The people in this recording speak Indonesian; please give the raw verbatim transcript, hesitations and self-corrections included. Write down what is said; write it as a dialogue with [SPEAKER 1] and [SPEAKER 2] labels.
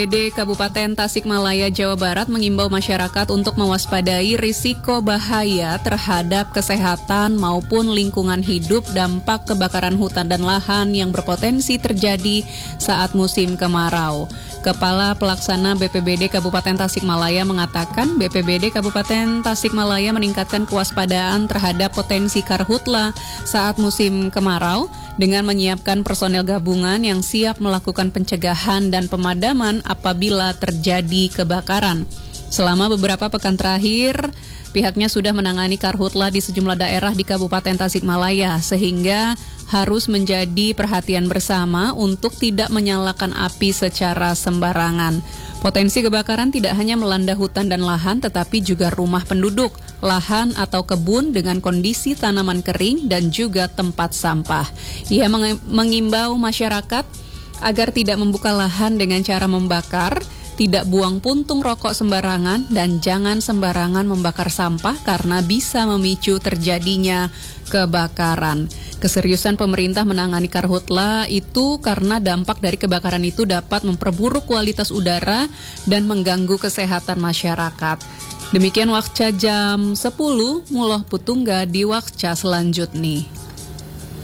[SPEAKER 1] B P B D Kabupaten Tasikmalaya, Jawa Barat mengimbau masyarakat untuk mewaspadai risiko bahaya terhadap kesehatan maupun lingkungan hidup dampak kebakaran hutan dan lahan yang berpotensi terjadi saat musim kemarau. Kepala Pelaksana B P B D Kabupaten Tasikmalaya mengatakan B P B D Kabupaten Tasikmalaya meningkatkan kewaspadaan terhadap potensi karhutla saat musim kemarau dengan menyiapkan personel gabungan yang siap melakukan pencegahan dan pemadaman apabila terjadi kebakaran. Selama beberapa pekan terakhir, pihaknya sudah menangani karhutla di sejumlah daerah di Kabupaten Tasikmalaya, sehingga harus menjadi perhatian bersama untuk tidak menyalakan api secara sembarangan. Potensi kebakaran tidak hanya melanda hutan dan lahan, tetapi juga rumah penduduk, lahan atau kebun dengan kondisi tanaman kering, dan juga tempat sampah. Ia mengimbau masyarakat agar tidak membuka lahan dengan cara membakar, tidak buang puntung rokok sembarangan, dan jangan sembarangan membakar sampah karena bisa memicu terjadinya kebakaran. Keseriusan pemerintah menangani karhutla itu karena dampak dari kebakaran itu dapat memperburuk kualitas udara dan mengganggu kesehatan masyarakat. Demikian Wakca jam sepuluh, Muloh Putungga di Wakca selanjutnya.